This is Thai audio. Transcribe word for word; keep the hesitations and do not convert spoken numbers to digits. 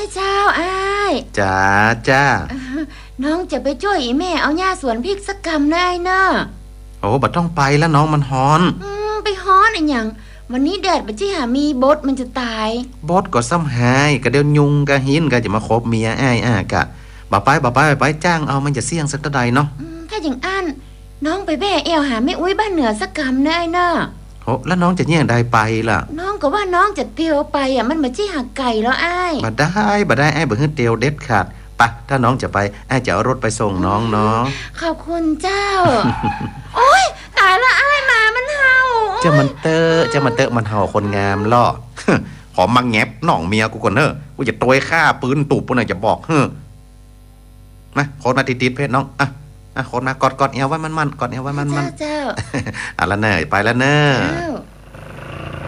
เจ้าอ้ายจ้าจ้าน้องจะไปช่วยอีแม่เอาหญ้าสวนพริกสักกำได้เนอะโอ้บัดต้องไปแล้วน้องมันฮ้อนอืมไปฮ้อนอีหยังวันนี้แดดบัดจี้หามีบดมันจะตายบดก็ซ้ำหายก็เดี๋ยวยุงก็หินก็จะมาคบเมียอ้ายอ่ากะบ่ไปบ่ไปไปจ้างเอามันจะเสี่ยงสักเท่าใดเนาะถ้าอย่างอันน้องไปแบ่เอวหาแม่อุ้ยบ้านเหนือสักกำได้เนอะโอ้แล้วน้องจะแย่งได้ไปล่ะน้องก็ว่าน้องจะเตียวไปอ่ะมันบัดจี้หาไก่แล้วอ้ายบ่ได้บ่ได้อ้ายบ่ฮึดเตียวเด็ดขาดปะถ้าน้องจะไปอ้ายจะเอารถไปส่งน้องเนาะขอบคุณเจ้า โอ๊ยตายละอ้ายมามันเห่าจะมันเตอจะมันเตอมันเห่าคนงามล่อ หอมมาแงบน้องเมียกูก่อนเด้อกูจะตวยฆ่าปืนตูบปุ่นน่ะจะบอกเฮ้อมาโคตรมาติดๆเพชรน้องอ่ะอ่ะโคตรมากอดๆเอวไว้มันๆกอดเอวไว้มันๆเจ้าอ่ะแล้วเนยไปแล้วเนย